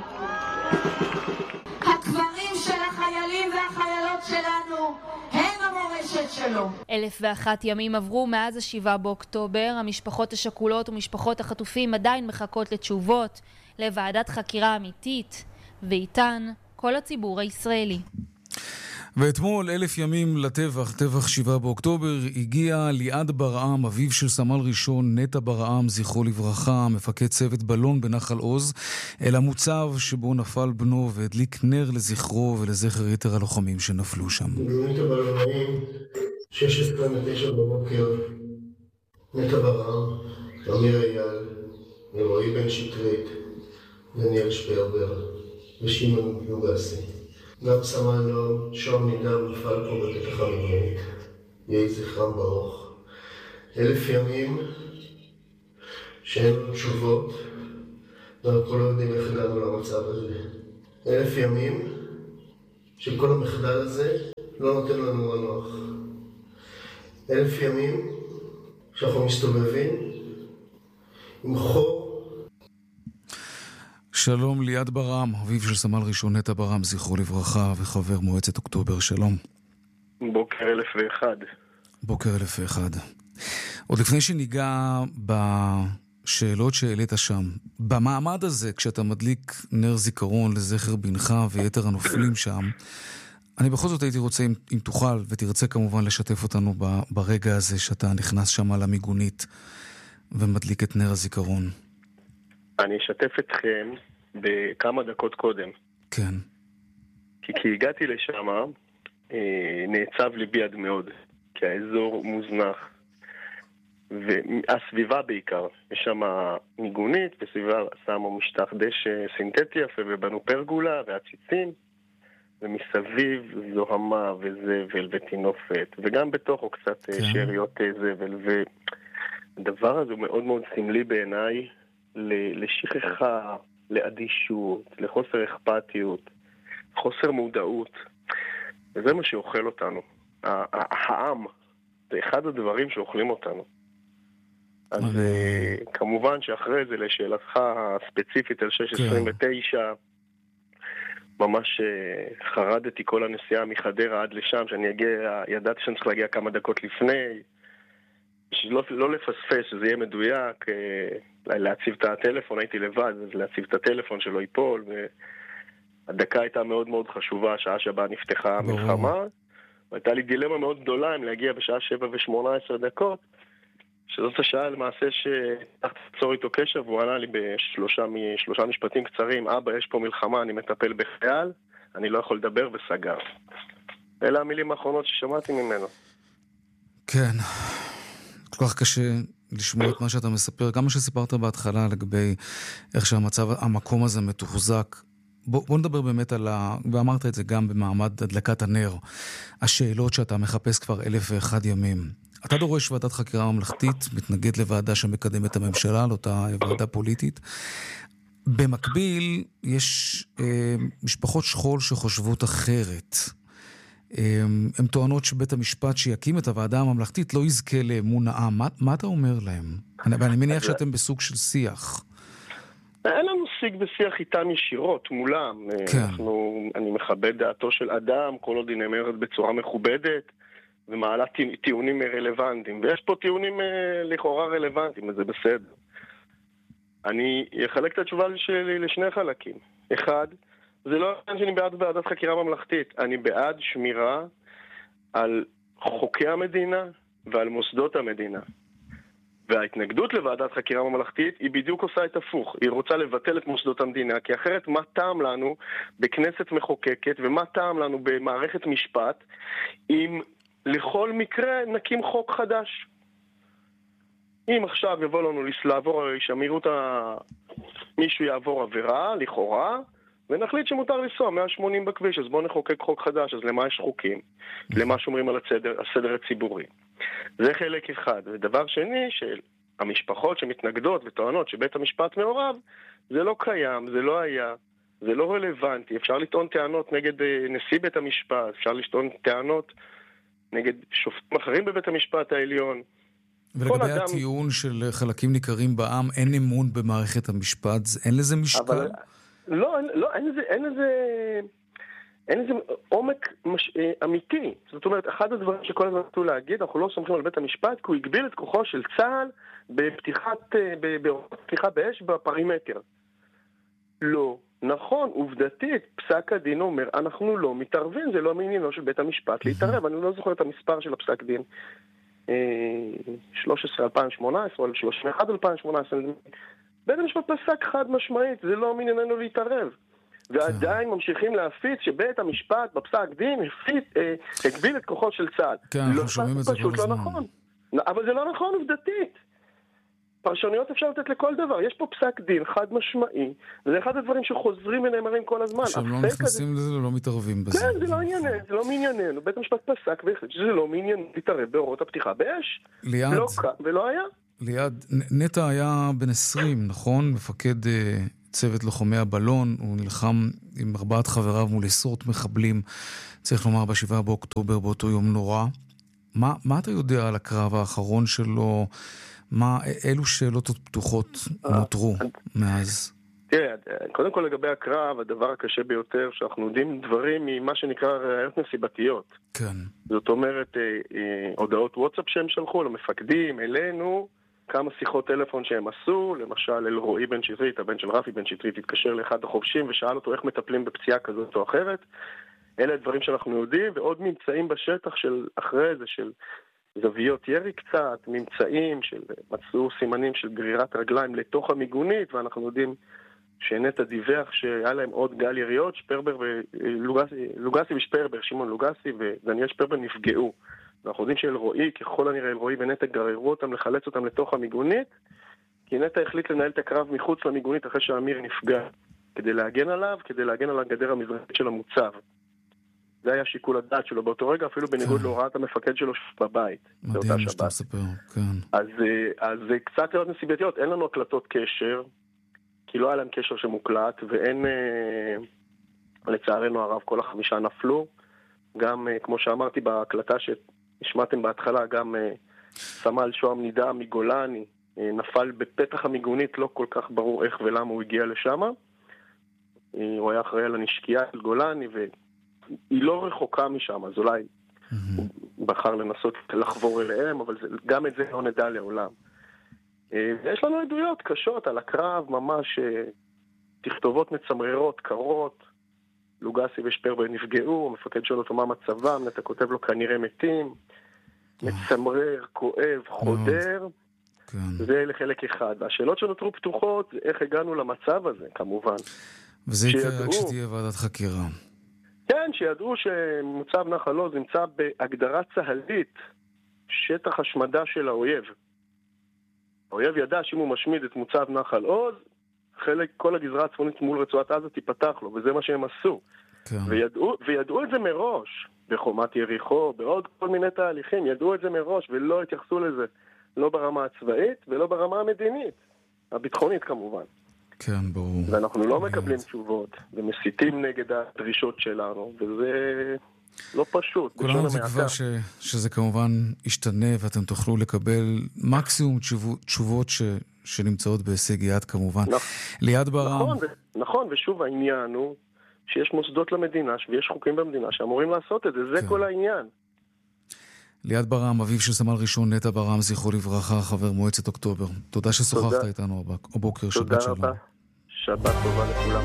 הקברים של החיילים והחיילות שלנו הם המורשת שלו. אלף ואחת ימים עברו מאז השבעה באוקטובר. המשפחות השכולות ומשפחות החטופים עדיין מחכות לתשובות, לוועדת חקירה אמיתית, ואיתן כל הציבור הישראלי. ואתמול, אלף ימים לטבח, טבח שבעה באוקטובר, הגיע ליעד ברעם, אביו של סמל ראשון נטע ברעם, זכרו לברכה, מפקד צוות בלון בנחל עוז, אל המוצב שבו נפל בנו והדליק נר לזכרו ולזכר יתר הלוחמים שנפלו שם. נטע בלונאים, שש עשרה ותשע בבוקר, נטע ברעם, אמיר אייל, ורועי בן שטרית, דניאל שפרבר ושמעון יוגסי. גם סמל נועם, שום נידם נפל פה בפתח המדרונית. יהי זכרם ברוך. אלף ימים שאין לנו תשובות, ואנחנו לא יודעים איך הגענו למצב הזה. אלף ימים שכל המחדל הזה לא נותן לנו מנוח. אלף ימים שאנחנו מסתובבים עם חור. שלום ליעד ברעם, אביו של סמל ראשון נטע ברעם, זכרו לברכה, וחבר מועצת אוקטובר. שלום. בוקר אלף ואחד. בוקר אלף ואחד. עוד לפני שניגע בשאלות שהעלית שם, במעמד הזה, כשאתה מדליק נר זיכרון לזכר בנך ויתר הנופלים שם, אני בכל זאת הייתי רוצה, אם, אם תוכל ותרצה כמובן לשתף אותנו ברגע הזה שאתה נכנס שם על המיגונית ומדליק את נר הזיכרון. אני אשתף אתכם בכמה דקות קודם. כן. כי כי הגעתי לשם, אה, נעצב ליבי עד מאוד, כי האזור מוזנח, והסביבה בעיקר. יש שם מיגונית, וסביבה שמו משטח דשא סינתטי יפה, ובנו פרגולה ועציצים, ומסביב זוהמה וזבל ותינופת, וגם בתוכו קצת כן. שאריות זבל, והדבר הזה הוא מאוד מאוד סמלי בעיניי, לשכחה, לאדישות, לחוסר אכפתיות, חוסר מודעות. וזה מה שאוכל אותנו. העם, זה אחד הדברים שאוכלים אותנו. אז כמובן שאחרי זה, לשאלתך הספציפית על שש עשרים ותשע, ממש חרדתי כל הנסיעה מחדרה עד לשם, שאני אגיע, ידעתי שאני צריך להגיע כמה דקות לפני, לא, לא לפספס, שזה יהיה מדויק, להציב את הטלפון, הייתי לבד, אז להציב את הטלפון שלא ייפול, והדקה הייתה מאוד מאוד חשובה, השעה שבה נפתחה המלחמה, והייתה לי דילמה מאוד גדולה אם להגיע בשעה שבע ושמונה עשרה דקות, שזאת השעה למעשה שתחת ליצור איתו קשר, והוא ענה לי בשלושה שלושה משפטים קצרים, אבא, יש פה מלחמה, אני מטפל בחייל, אני לא יכול לדבר, וסגר. אלה המילים האחרונות ששמעתי ממנו. כן. כל כך קשה לשמוע את מה שאתה מספר, גם מה שסיפרת בהתחלה לגבי איך שהמצב, המקום הזה מתוחזק. בוא, בוא נדבר באמת על ה... ואמרת את זה גם במעמד הדלקת הנר, השאלות שאתה מחפש כבר אלף ואחד ימים. אתה דורש ועדת חקירה ממלכתית, מתנגד לוועדה שמקדמת הממשלה, לאותה ועדה פוליטית. במקביל, יש אה, משפחות שכול שחושבות אחרת. הם טוענות שבית המשפט שיקים את הוועדה הממלכתית לא יזכה לאמון העם. מה, מה אתה אומר להם? ואני מניח שאתם בסוג של שיח. אין לנו שיג בשיח איתם ישירות, מולם. כן. אנחנו, אני מכבד דעתו של אדם, כל עוד היא נאמרת בצורה מכובדת, ומעלה טיעונים רלוונטיים. ויש פה טיעונים לכאורה רלוונטיים, אז זה בסדר. אני אחלק את התשובה שלי לשני חלקים. אחד, זה לא עניין שאני בעד ועדת חקירה ממלכתית. אני בעד שמירה על חוקי המדינה ועל מוסדות המדינה. וההתנגדות לוועדת חקירה ממלכתית היא בדיוק עושה את הפוך. היא רוצה לבטל את מוסדות המדינה, כי אחרת מה טעם לנו בכנסת מחוקקת ומה טעם לנו במערכת משפט אם לכל מקרה נקים חוק חדש. אם עכשיו יבוא לנו לעבור, ישמירו את ה... מישהו יעבור עבירה, לכאורה, ונחליט שמותר לנסוע מאה ושמונים בכביש, אז בואו נחוקק חוק חדש, אז למה יש חוקים? למה שומרים על הסדר, הסדר הציבורי? זה חלק אחד. ודבר שני, שהמשפחות שמתנגדות וטוענות שבית המשפט מעורב, זה לא קיים, זה לא היה, זה לא רלוונטי. אפשר לטעון טענות נגד נשיא בית המשפט, אפשר לטעון טענות נגד שופטים אחרים בבית המשפט העליון. ולגבי אדם... הטיעון של חלקים ניכרים בעם, אין אמון במערכת המשפט, אין לזה משקל? אבל... לא, לא, אין לזה, אין לזה, אין לזה עומק מש... אמיתי. זאת אומרת, אחד הדברים שכל הזמן רצו להגיד, אנחנו לא סומכים על בית המשפט, כי הוא הגביל את כוחו של צה"ל בפתיחת, בפתיחה באש בפרימטר. לא. נכון, עובדתית, פסק הדין אומר, אנחנו לא מתערבים, זה לא מעניינו של בית המשפט להתערב. אני לא זוכר את המספר של הפסק דין. שלוש עשרה אלפיים שמונה עשרה או שלושים ואחת אלפיים שמונה עשרה. בית המשפט פסק חד משמעית, זה לא מעניינו להתערב. ועדיין ממשיכים להפיץ שבית המשפט בפסק דין הגביל את כוחו של צה"ל. כן, אנחנו שומעים את זה כל הזמן. אבל זה לא נכון עובדתית. פרשנויות אפשר לתת לכל דבר. יש פה פסק דין חד משמעי, וזה אחד הדברים שחוזרים ונאמרים כל הזמן. שהם לא נכנסים לזה ולא מתערבים בזה. כן, זה לא ענייננו, זה לא מענייננו. בית המשפט פסק והחליט שזה לא מעניין להתערב בהוראות הפתיחה באש. ליד. לא קם ולא היה. ליד, נטע היה בן עשרים, נכון? מפקד uh, צוות לוחמי הבלון, הוא נלחם עם ארבעת חבריו מול עשרות מחבלים, צריך לומר בשבעה באוקטובר, באותו יום נורא. מה, מה אתה יודע על הקרב האחרון שלו? מה, אילו שאלות פתוחות נותרו מאז? תראה, קודם כל לגבי הקרב, הדבר הקשה ביותר, שאנחנו יודעים דברים ממה שנקרא ראיות נסיבתיות. כן. זאת אומרת, הודעות וואטסאפ שהם שלחו למפקדים, אלינו, כמה שיחות טלפון שהם עשו, למשל אלרועי בן שטרית, הבן של רפי בן שטרית, התקשר לאחד החובשים ושאל אותו איך מטפלים בפציעה כזאת או אחרת. אלה הדברים שאנחנו יודעים, ועוד ממצאים בשטח של אחרי זה, של זוויות ירי קצת, ממצאים של מצאו סימנים של גרירת רגליים לתוך המיגונית, ואנחנו יודעים שנטע דיווח שהיה להם עוד גל יריות, שפרבר ולוגסי, לוגסי ושפרבר, שמעון לוגסי ודניאל שפרבר נפגעו. ואנחנו יודעים שאלרועי, ככל הנראה אלרועי ונטע גררו אותם לחלץ אותם לתוך המיגונית, כי נטע החליט לנהל את הקרב מחוץ למיגונית אחרי שהאמיר נפגע, כדי להגן עליו, כדי להגן על הגדר המזרחית של המוצב. זה היה שיקול הדעת שלו באותו רגע, אפילו בניגוד להוראת המפקד שלו בבית. מדהים שאתה מספר, כן. אז, אז זה קצת ראיות נסיבתיות, אין לנו הקלטות קשר, כי לא היה להם קשר שמוקלט, ואין, לצערנו הרב, כל החמישה נפלו. גם, כמו שאמרתי בהקלטה שהשמעתם בהתחלה, גם סמל שוהם נידה מגולני, נפל בפתח המיגונית, לא כל כך ברור איך ולמה הוא הגיע לשם. הוא היה אחראי על הנשקייה של גולני, והיא לא רחוקה משם, אז אולי הוא בחר לנסות לחבור אליהם, אבל גם את זה לא נדע לעולם. ויש לנו עדויות קשות על הקרב, ממש תכתובות מצמררות, קרות, לוגסי ושפרבר נפגעו, המפקד שואל אותו מה מצבם, נטע כותב לו כנראה מתים, מצמרר, כואב, חודר, זה לחלק אחד. והשאלות שנותרו פתוחות, איך הגענו למצב הזה, כמובן. וזה יקרה רק שתהיה ועדת חקירה. כן, שידעו שמוצב נחל עוז נמצא בהגדרה צהלית, שטח השמדה של האויב. האויב ידע שאם הוא משמיד את מוצב נחל עוז, חלק, כל הגזרה הצפונית מול רצועת עזה תיפתח לו, וזה מה שהם עשו. כן. וידעו, וידעו את זה מראש, בחומת יריחו, בעוד כל מיני תהליכים, ידעו את זה מראש, ולא התייחסו לזה, לא ברמה הצבאית, ולא ברמה המדינית, הביטחונית כמובן. כן, ברור. ואנחנו לא מקבלים תשובות, ומסיתים נגד הדרישות שלנו, וזה לא פשוט. כולנו תקווה ש, שזה כמובן ישתנה, ואתם תוכלו לקבל מקסימום תשובות, תשובות ש, שנמצאות בהישג יד כמובן. נכון, ליד ברם. נכון, ו, נכון, ושוב העניין הוא שיש מוסדות למדינה, ויש חוקים במדינה שאמורים לעשות את זה, זה כן. כל העניין. ליד ברם, אביו של סמל ראשון נטע ברם, זכרו לברכה, חבר מועצת אוקטובר. תודה ששוחחת איתנו הבוקר, שבת שלום. תודה רבה, שבת טובה לכולם.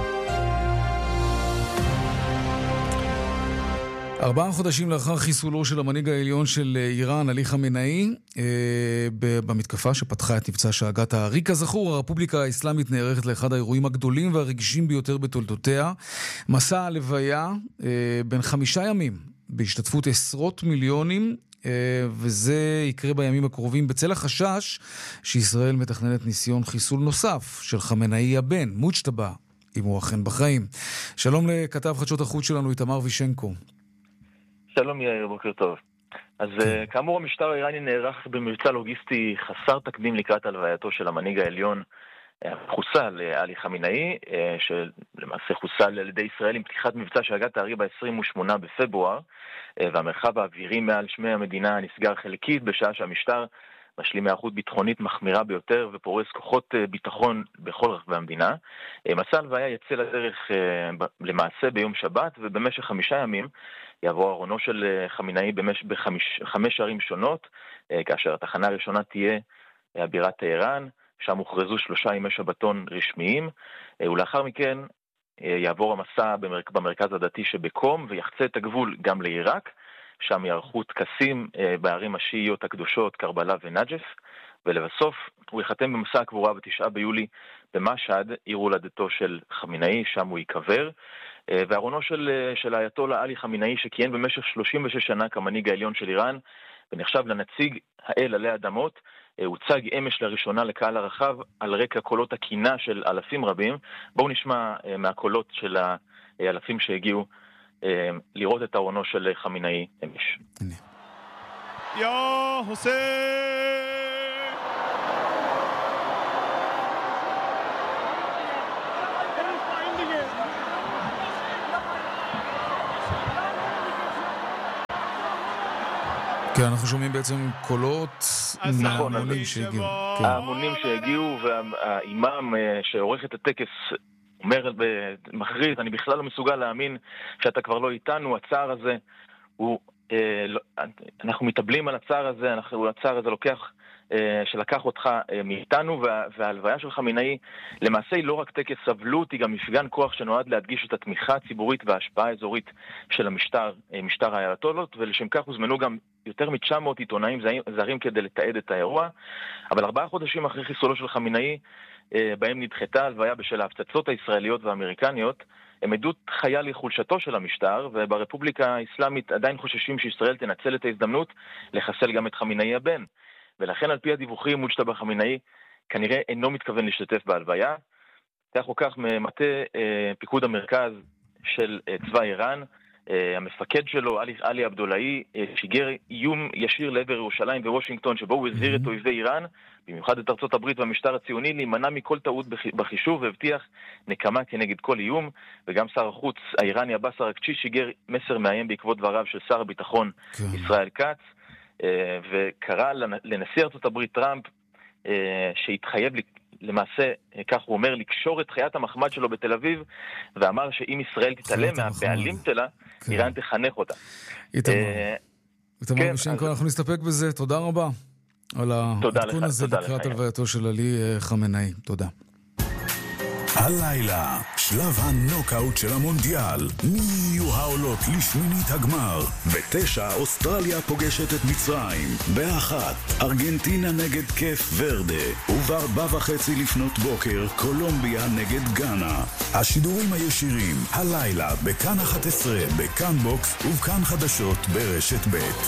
ארבעה חודשים לאחר חיסולו של המנהיג העליון של איראן, עלי חמינאי, במתקפה שפתחה את מבצע שאגת העריק. כזכור, הרפובליקה האסלאמית נערכת לאחד האירועים הגדולים והרגישים ביותר בתולדותיה. מסע הלוויה בין חמישה ימים, בהשתתפות עשרות מיליונים, וזה יקרה בימים הקרובים בצל החשש שישראל מתכננת ניסיון חיסול נוסף של חמינאי הבן, מוג'תבא אם הוא אכן בחיים. שלום לכתב חדשות החוץ שלנו, איתמר וישנקו. שלום יאיר, בוקר טוב. אז כן. כאמור, המשטר האיראני נערך במבצע לוגיסטי חסר תקדים לקראת הלווייתו של המנהיג העליון, חוסל עלי חמינאי, שלמעשה חוסל על ידי ישראל עם פתיחת מבצע שהגה תארי ב-עשרים ושמונה בפברואר, והמרחב האווירי מעל שמי המדינה נסגר חלקית בשעה שהמשטר משלים היערכות ביטחונית מחמירה ביותר ופורס כוחות ביטחון בכל רחבי המדינה. מסע הלוויה יצא לדרך למעשה ביום שבת, ובמשך חמישה ימים יעבור ארונו של חמינאי במש... בחמש חמש ערים שונות, כאשר התחנה הראשונה תהיה הבירת טהרן, שם הוכרזו שלושה ימי שבתון רשמיים, ולאחר מכן יעבור המסע במר... במרכז הדתי שבקום ויחצה את הגבול גם לעיראק, שם יערכו טקסים בערים השיעיות הקדושות קרבלה ונג'ף, ולבסוף הוא יחתם במסע הקבורה בתשעה ביולי במשהד, עיר הולדתו של חמינאי, שם הוא יקבר, וארונו של, של האייתולה עלי חמינאי שכיהן במשך שלושים ושש שנה כמנהיג העליון של איראן, ונחשב לנציג האל עלי אדמות, הוצג אמש לראשונה לקהל הרחב על רקע קולות הקינה של אלפים רבים. בואו נשמע מהקולות של האלפים שהגיעו לראות את ארונו של חמינאי אמש. יא חוסיין! כן, אנחנו שומעים בעצם קולות מהמונים שהגיעו. ההמונים שהגיעו, והאימאם שעורך את הטקס אומר ומכריז, אני בכלל לא מסוגל להאמין שאתה כבר לא איתנו, הצער הזה, הוא, אנחנו מתאבלים על הצער הזה, אנחנו, הצער הזה לוקח, שלקח אותך מאיתנו, וההלוויה של חמינאי למעשה היא לא רק טקס סבלות, היא גם מפגן כוח שנועד להדגיש את התמיכה הציבורית וההשפעה האזורית של המשטר, משטר האייתולות, ולשם כך הוזמנו גם יותר מ-תשע מאות עיתונאים זרים כדי לתעד את האירוע. אבל ארבעה חודשים אחרי חיסולו של חמינאי, בהם נדחתה הלוויה בשל ההפצצות הישראליות והאמריקניות, הם עדות חיה לחולשתו של המשטר, וברפובליקה האסלאמית עדיין חוששים שישראל תנצל את ההזדמנות לחסל גם את חמינאי הבן. ולכן על פי הדיווחים מוג'תבא חמינאי כנראה אינו מתכוון להשתתף בהלוויה. כך או כך ממטה אה, פיקוד המרכז של אה, צבא איראן, אה, המפקד שלו, עלי, עלי עבדולאי, אה, שיגר איום ישיר לעבר ירושלים ווושינגטון, שבו הוא הזהיר את אויבי איראן, במיוחד את ארצות הברית והמשטר הציוני, להימנע מכל טעות בחישוב, והבטיח נקמה כנגד כל איום. וגם שר החוץ האיראני עבאס אראגצ'י שיגר מסר מאיים בעקבות דבריו של שר הביטחון כן. ישראל כץ, וקרא לנשיא ארצות הברית טראמפ שהתחייב למעשה, כך הוא אומר, לקשור את חיית המחמד שלו בתל אביב, ואמר שאם ישראל תתעלם מהבעלים שלה, איראן תחנך אותה. איתמר, איתמר וישנקו, אנחנו נסתפק בזה. תודה רבה על העדכון הזה לקראת הלווייתו של עלי חמינאי. תודה. הלילה, שלב הנוקאוט של המונדיאל. מי יהיו העולות לשמינית הגמר? בתשע, אוסטרליה פוגשת את מצרים. באחת, ארגנטינה נגד קף ורדה. ובארבע וחצי לפנות בוקר, קולומביה נגד גאנה. השידורים הישירים, הלילה, בכאן אחת עשרה, בכאן בוקס ובכאן חדשות ברשת ב'.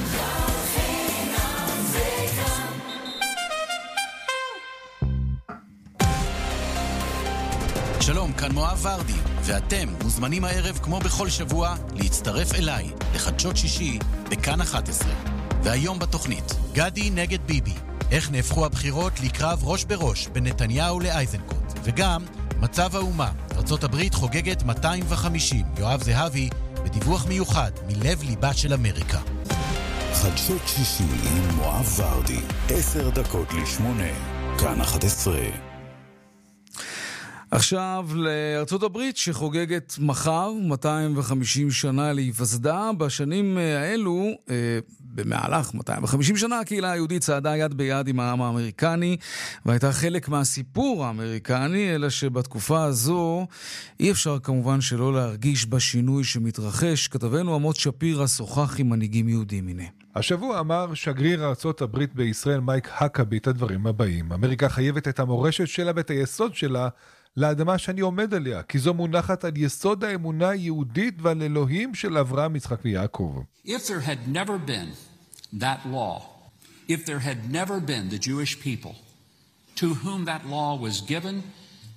שלום, כאן מואב ורדי, ואתם מוזמנים הערב כמו בכל שבוע להצטרף אליי לחדשות שישי בכאן אחת עשרה. והיום בתוכנית, גדי נגד ביבי, איך נהפכו הבחירות לקרב ראש בראש בין נתניהו לאייזנקוט, וגם מצב האומה, ארצות הברית חוגגת מאתיים וחמישים, יואב זהבי בדיווח מיוחד מלב ליבה של אמריקה. חדשות שישי עם מואב ורדי, עשר דקות לשמונה, כאן אחת עשרה. עכשיו לארצות הברית שחוגגת מחר מאתיים וחמישים שנה להיווסדה. בשנים האלו, במהלך מאתיים וחמישים שנה, הקהילה היהודית צעדה יד ביד עם העם האמריקני והייתה חלק מהסיפור האמריקני, אלא שבתקופה הזו אי אפשר כמובן שלא להרגיש בשינוי שמתרחש. כתבנו עמוד שפירא שוחח עם מנהיגים יהודים. הנה. השבוע אמר שגריר ארצות הברית בישראל מייק הקאבי את הדברים הבאים: אמריקה חייבת את המורשת שלה ואת היסוד שלה לאדמה שאני עומד עליה, כי זו מונחת על יסוד האמונה היהודית ועל אלוהים של אברהם, יצחק ויעקב. If there had never been that law, if there had never been the Jewish people to whom that law was given,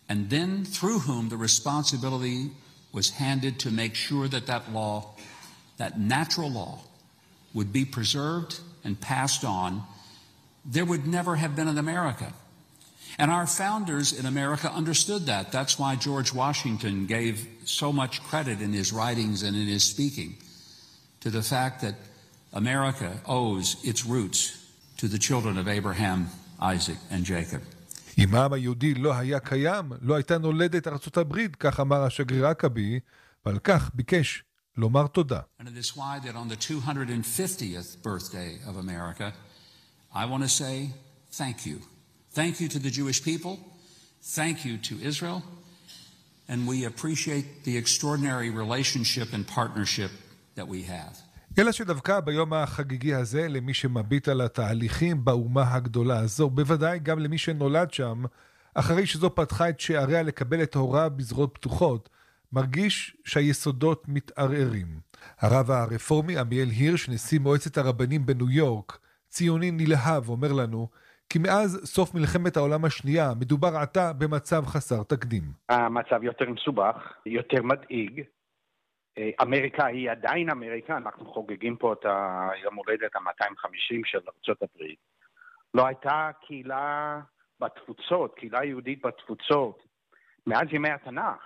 and then through whom the responsibility was handed to make sure that that law, that natural law, would be preserved and passed on, there would never have been an America. And our founders in America understood that. That's why George Washington gave so much credit in his writings and in his speaking to the fact that America owes its roots to the children of Abraham, Isaac, and Jacob. אם העם היהודי לא היה קיים, לא הייתה נולדת ארצות הברית, כך אמר השגריר אקבי, ועל כך ביקש לומר תודה. And it is why that on the two hundred fiftieth birthday of America, I want to say thank you. Thank you to the Jewish people. Thank you to Israel. And we appreciate the extraordinary relationship and partnership that we have. אלא שדווקא ביום החגיגי הזה, למי שמביט על התהליכים באומה הגדולה הזו, בוודאי גם למי שנולד שם, אחרי שזו פתחה את שעריה לקבל את הוראה בזרועות פתוחות, מרגיש שהיסודות מתערערים. הרב הרפורמי עמיאל הירש, נשיא מועצת הרבנים בניו יורק, ציוני נלהב, אומר לנו, כי מאז סוף מלחמת העולם השנייה מדובר עתה במצב חסר תקדים. המצב יותר מסובך, יותר מדאיג. אמריקה היא עדיין אמריקה, אנחנו חוגגים פה את יום הולדת ה-מאתיים וחמישים של ארצות הברית. לא הייתה קהילה בתפוצות, קהילה יהודית בתפוצות, מאז ימי התנ"ך,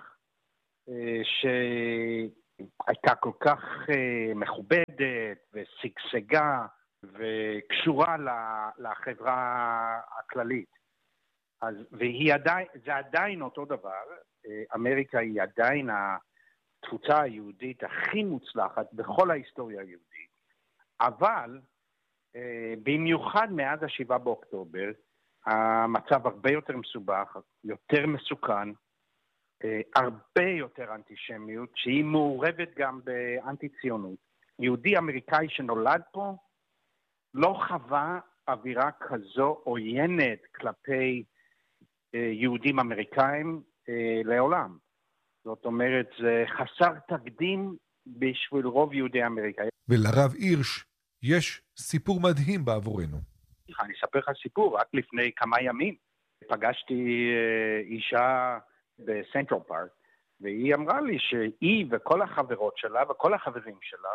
שהייתה כל כך מכובדת ושגשגה וקשורה לחברה הכללית. אז, והיא עדיין, זה עדיין אותו דבר, אמריקה היא עדיין התפוצה היהודית הכי מוצלחת בכל ההיסטוריה היהודית, אבל במיוחד מאז השבעה באוקטובר, המצב הרבה יותר מסובך, יותר מסוכן, הרבה יותר אנטישמיות, שהיא מעורבת גם באנטי-ציונות. יהודי אמריקאי שנולד פה, לא חווה אווירה כזו עוינת כלפי יהודים אמריקאים לעולם. זאת אומרת, זה חסר תקדים בשביל רוב יהודי אמריקה. ולרב הירש יש סיפור מדהים בעבורנו. אני אספר לך סיפור, רק לפני כמה ימים פגשתי אישה בסנטרל פארק, והיא אמרה לי שהיא וכל החברות שלה וכל החברים שלה,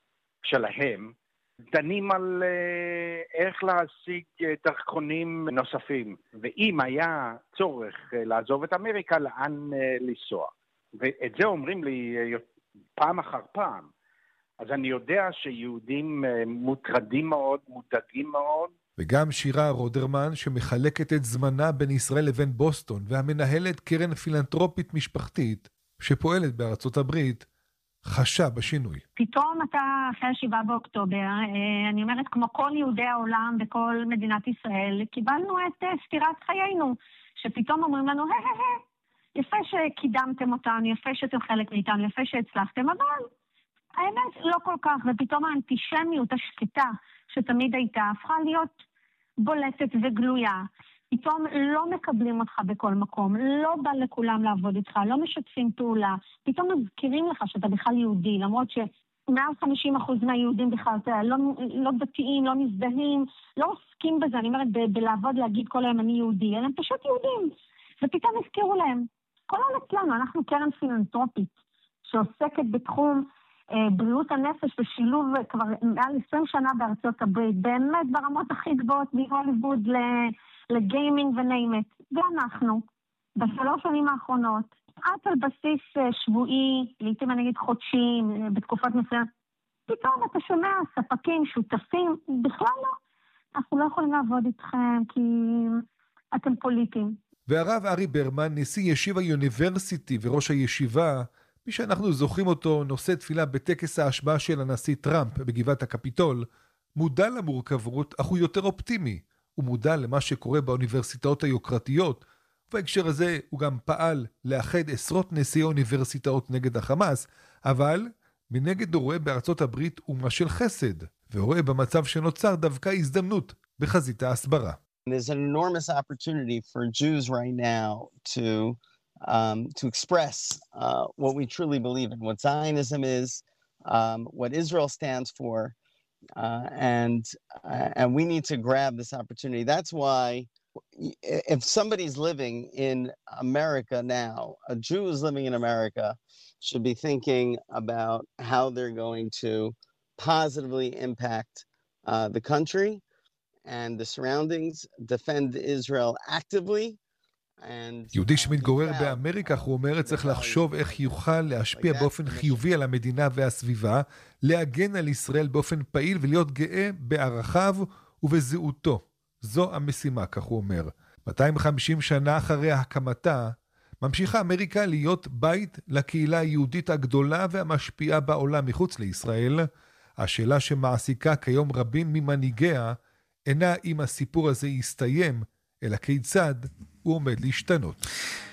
שלהם, דנים על איך להשיג דרכונים נוספים, ואם היה צורך לעזוב את אמריקה, לאן לנסוע. ואת זה אומרים לי פעם אחר פעם. אז אני יודע שיהודים מוטרדים מאוד, מודאגים מאוד. וגם שירה רודרמן שמחלקת את זמנה בין ישראל לבין בוסטון, והמנהלת קרן פילנטרופית משפחתית שפועלת בארצות הברית, חשה בשינוי. פתאום אתה אחרי השבעה באוקטובר, אני אומרת כמו כל יהודי העולם בכל מדינת ישראל, קיבלנו את סתירת חיינו, שפתאום אומרים לנו, היי היי היי, יפה שקידמתם אותנו, יפה שאתם חלק מאיתנו, יפה שהצלחתם, אבל האמת לא כל כך, ופתאום האנטישמיות השקטה שתמיד הייתה, הפכה להיות בולטת וגלויה. פתאום לא מקבלים אותך בכל מקום, לא בא לכולם לעבוד איתך, לא משתפים פעולה, פתאום מזכירים לך שאתה בכלל יהודי, למרות שמעל חמישים אחוז מהיהודים בכלל לא, לא דתיים, לא מזדהים, לא עוסקים בזה, אני אומרת, ב- בלעבוד להגיד כל היום אני יהודי, אלא הם פשוט יהודים, ופתאום הזכירו להם. כל העולם אצלנו, אנחנו קרן פילנטרופית, שעוסקת בתחום אה, בריאות הנפש ושילוב כבר מעל עשרים שנה בארצות הברית, באמת ברמות הכי גבוהות מהוליווד ל... לגיימינג וניימט, ואנחנו, בשלוש שנים האחרונות, עד על בסיס שבועי, לעתים אני אגיד חודשי, בתקופת מסוים, פתאום אתה שומע ספקים, שותפים, בכלל לא, אנחנו לא יכולים לעבוד איתכם, כי אתם פוליטיים. והרב ארי ברמן, נשיא ישיבה יוניברסיטי וראש הישיבה, מי שאנחנו זוכרים אותו נושא תפילה בטקס ההשבעה של הנשיא טראמפ בגבעת הקפיטול, מודע למורכבות, אך הוא יותר אופטימי. הוא מודע למה שקורה באוניברסיטאות היוקרתיות, ובהקשר הזה הוא גם פעל לאחד עשרות נשיאי אוניברסיטאות נגד החמאס, אבל מנגד הוא רואה בארצות הברית אומה של חסד, ורואה במצב שנוצר דווקא הזדמנות בחזית ההסברה. There's an enormous opportunity for Jews right now to um, to express uh, what we truly believe in, what Zionism is, um, what Israel stands for. Uh, and uh, and we need to grab this opportunity. That's why if somebody's living in America now, a Jew who's living in America should be thinking about how they're going to positively impact uh, the country and the surroundings, defend Israel actively. יהודי שמתגורר באמריקה, הוא אומר, צריך לחשוב איך יוכל להשפיע באופן חיובי על המדינה והסביבה, להגן על ישראל באופן פעיל ולהיות גאה בערכיו ובזהותו. זו המשימה, כך הוא אומר. מאתיים וחמישים שנה אחרי הקמתה, ממשיכה אמריקה להיות בית לקהילה היהודית הגדולה והמשפיעה בעולם מחוץ לישראל. השאלה שמעסיקה כיום רבים ממנהיגיה, אינה אם הסיפור הזה יסתיים, אלא כיצד הוא עומד להשתנות.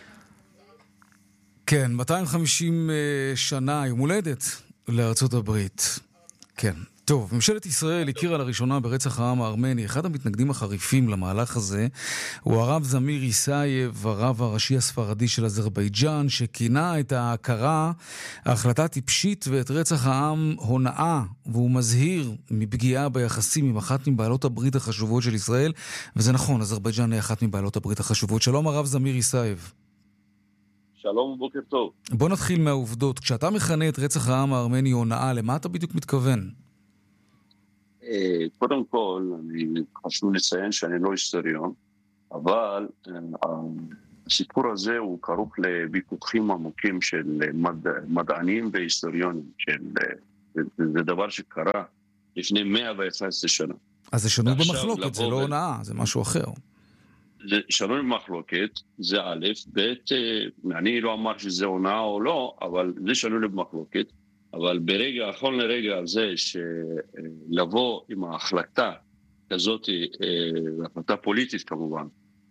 כן, מאתיים וחמישים שנה יום הולדת לארצות הברית. כן. טוב, ממשלת ישראל הכירה לראשונה ברצח העם הארמני. אחד המתנגדים החריפים למהלך הזה הוא הרב זמיר איסייב, הרב הראשי הספרדי של אזרבייג'אן, שכינה את ההכרה ההחלטה טיפשית ואת רצח העם הונאה, והוא מזהיר מפגיעה ביחסים עם אחת מבעלות הברית החשובות של ישראל, וזה נכון, אזרבייג'אן היא אחת מבעלות הברית החשובות. שלום הרב זמיר איסייב. שלום ובוקר טוב. בוא נתחיל מהעובדות. כשאתה מכנה את רצח העם הארמני הונאה, למה אתה בדיוק מתכוון? קודם כל, אני חשוב לציין שאני לא היסטוריון, אבל הסיפור הזה הוא כרוך לוויכוחים עמוקים של מדע, מדענים והיסטוריונים. של, זה דבר שקרה לפני מאה ואחת עשרה שנה. אז זה שנוי במחלוקת, זה לא הונאה, זה משהו אחר. זה שנוי במחלוקת, זה א', ב', אני לא אמר שזה הונאה או לא, אבל זה שנוי במחלוקת. אבל ברגע, נכון לרגע הזה, שלבוא עם ההחלטה כזאת, החלטה פוליטית כמובן,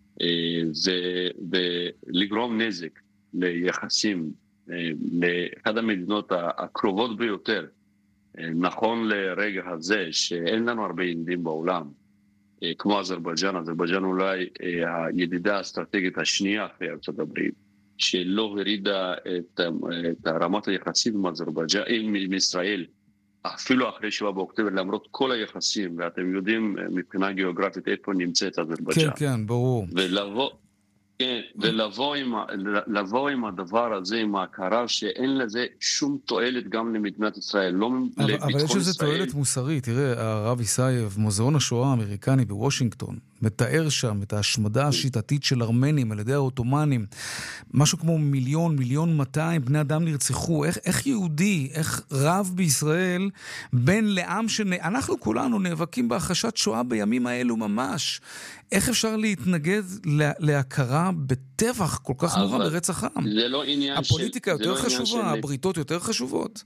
זה לגרום נזק ליחסים, לאחד המדינות הקרובות ביותר, נכון לרגע הזה, שאין לנו הרבה ידידים בעולם, כמו אזרבייג'אן, אזרבייג'אן אולי הידידה האסטרטגית השנייה אחרי ארצות הברית, שלא הורידה את, את רמת היחסים עם אזרבייג'אן, עם ישראל, אפילו אחרי שבעה באוקטובר, למרות כל היחסים, ואתם יודעים מבחינה גיאוגרפית איפה נמצאת אזרבייג'אן. כן, כן, ברור. ולבוא, כן, ולבוא עם, לבוא עם הדבר הזה, עם ההכרה שאין לזה שום תועלת גם למדינת ישראל, לא אבל, לביטחון אבל יש לזה ישראל. תועלת מוסרית. תראה, הרב איסייב, מוזיאון השואה האמריקני בוושינגטון, מתאר שם את ההשמדה השיטתית של ארמנים על ידי האוטומנים. משהו כמו מיליון, מיליון מאתיים בני אדם נרצחו. איך, איך יהודי, איך רב בישראל, בין לעם שאנחנו כולנו נאבקים בהכחשת שואה בימים האלו ממש. איך אפשר להתנגד לה, להכרה בטבח כל כך נורא ברצח העם? זה לא עניין של... הפוליטיקה יותר לא חשובה, של... הבריתות יותר חשובות.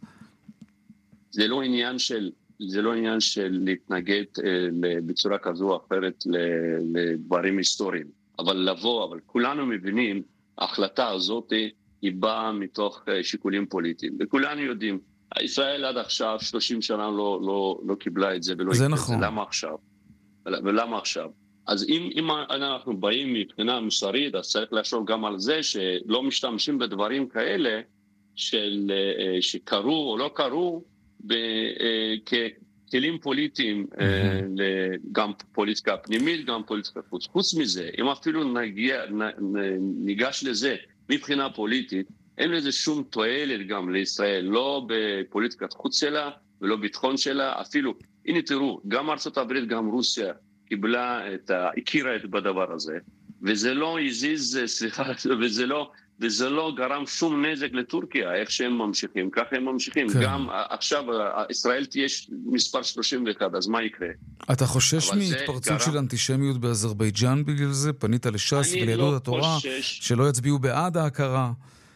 זה לא עניין של... זה לא עניין של להתנגד אה, בצורה כזו או אחרת לדברים היסטוריים. אבל לבוא, אבל כולנו מבינים, ההחלטה הזאת היא באה מתוך אה, שיקולים פוליטיים. וכולנו יודעים, ישראל עד עכשיו, שלושים שנה לא, לא, לא קיבלה את זה ולא זה יקרה. נכון. זה למה עכשיו? ולמה עכשיו? אז אם, אם אנחנו באים מבחינה מוסרית, אז צריך לחשוב גם על זה שלא משתמשים בדברים כאלה של, אה, שקרו או לא קרו, ככלים פוליטיים, גם פוליטיקה פנימית, גם פוליטיקה חוץ. חוץ מזה, אם אפילו נגיע, ניגש לזה מבחינה פוליטית, אין לזה שום תועלת גם לישראל, לא בפוליטיקת חוץ שלה ולא ביטחון שלה, אפילו, הנה תראו, גם ארצות הברית, גם רוסיה, קיבלה את ה... הכירה את בדבר הזה, וזה לא הזיז, סליחה, וזה לא... וזה לא גרם שום נזק לטורקיה, איך שהם ממשיכים, ככה הם ממשיכים. כן. גם עכשיו, ישראל תהיה מספר שלושים ואחת, אז מה יקרה? אתה חושש מהתפרצות גרם... של אנטישמיות באזרבייג'אן בגלל זה? פנית לש"ס וליהדות לא התורה, חושש... שלא יצביעו בעד ההכרה?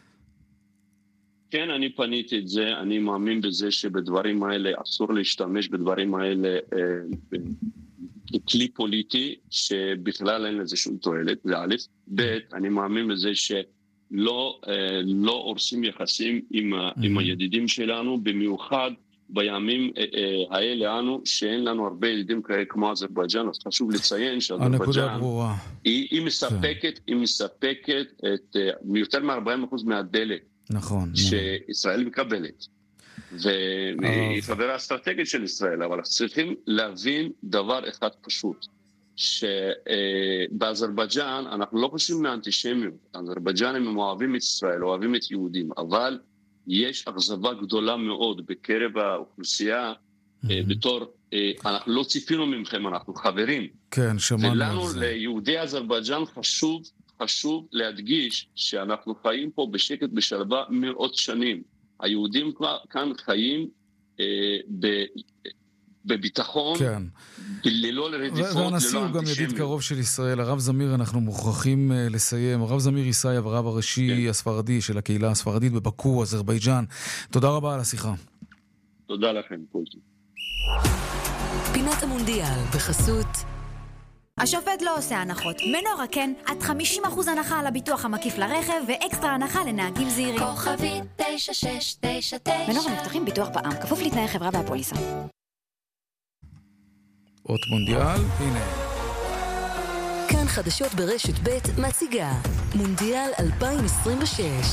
כן, אני פניתי את זה, אני מאמין בזה שבדברים האלה אסור להשתמש בדברים האלה אה, ככלי פוליטי, שבכלל אין לזה שום תועלת, זה א', ב', אני מאמין בזה ש... לא, לא הורסים יחסים עם, mm-hmm. עם הידידים שלנו, במיוחד בימים האלה אנו, שאין לנו הרבה ידידים כאלה כמו אזרבייג'אן, אז חשוב לציין שאזרבייג'אן היא, היא מספקת, היא מספקת את יותר מ-ארבעים אחוז מהדלק נכון, שישראל מקבלת. והיא חברה אסטרטגית של ישראל, אבל צריכים להבין דבר אחד פשוט. שבאזרבייג'אן אנחנו לא חושבים מאנטישמיות. האזרבייג'אנים הם אוהבים את ישראל, אוהבים את יהודים, אבל יש אכזבה גדולה מאוד בקרב האוכלוסייה, בתור, אנחנו לא ציפינו ממכם, אנחנו חברים. כן, שמענו על ולנו, זה. ליהודי אזרבייג'אן, חשוב, חשוב להדגיש שאנחנו חיים פה בשקט בשלווה מאות שנים. היהודים כאן חיים אה, ב... בביטחון, כן. ללא רדיפות, והנשיא הוא גם ידיד קרוב של ישראל. הרב זמיר, אנחנו מוכרחים לסיים. הרב זמיר יסייב, הרב הראשי כן. הספרדי של הקהילה הספרדית בבאקו, אזרבייג'אן. תודה רבה על השיחה. תודה לכם. פינת המונדיאל בחסות השופט לא עושה הנחות. מנורה כן, עד חמישים אחוז הנחה על הביטוח המקיף לרכב ואקסטרה הנחה לנהגים זהירים. כוכבי תשע שש תשע תשע. מנורה מבטחים ביטוח בע"מ, כפוף לתנאי החברה והפוליסה. אות מונדיאל, הנה. כאן חדשות ברשת ב' מציגה מונדיאל אלפיים עשרים ושש.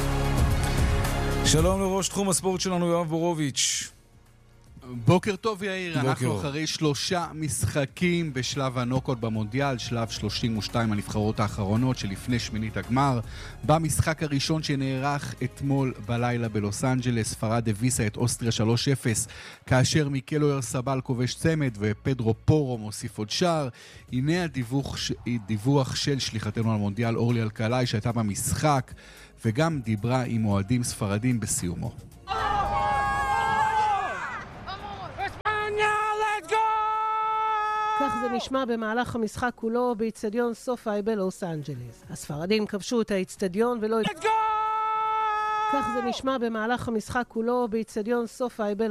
שלום לראש תחום הספורט שלנו יואב בורוביץ'. בוקר טוב יאיר, בוקר. אנחנו אחרי שלושה משחקים בשלב הנוקות במונדיאל, שלב שלושים ושתיים הנבחרות האחרונות שלפני שמינית הגמר. במשחק הראשון שנערך אתמול בלילה בלוס אנג'לס, ספרד הביסה את אוסטריה שלוש אפס, כאשר מיקל אוירסבל כובש צמד ופדרו פורו מוסיף עוד שער. הנה הדיווח, דיווח של שליחתנו על מונדיאל אורלי אלקלעי שהייתה במשחק וגם דיברה עם אוהדים ספרדים בסיומו. כך זה נשמע במהלך המשחק כולו באצטדיון סופאי בלוס אנג'לס. הספרדים כבשו את האצטדיון ולא... כך זה נשמע במהלך המשחק כולו באצטדיון סופאי בלוס